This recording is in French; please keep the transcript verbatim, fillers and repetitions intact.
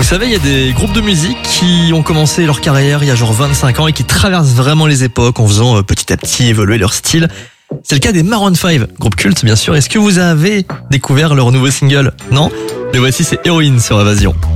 savez, il y a des groupes de musique qui ont commencé leur carrière il y a genre vingt-cinq ans et qui traversent vraiment les époques en faisant euh, petit à petit évoluer leur style. C'est le cas des Maroon cinq, groupe culte bien sûr. Est-ce que vous avez découvert leur nouveau single ? Non ? Mais voici, c'est Héroïne sur Évasion.